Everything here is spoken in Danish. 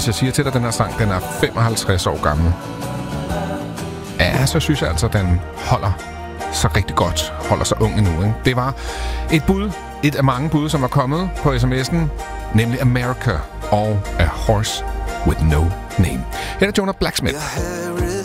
Hvis jeg siger til dig, at den her sang, den er 55 år gammel, ja, så synes jeg altså, at den holder så rigtig godt, holder sig ung endnu. Ikke? Det var et bud, et af mange bud, som var kommet på sms'en, nemlig America og A Horse With No Name. Her er Jonah Blacksmith.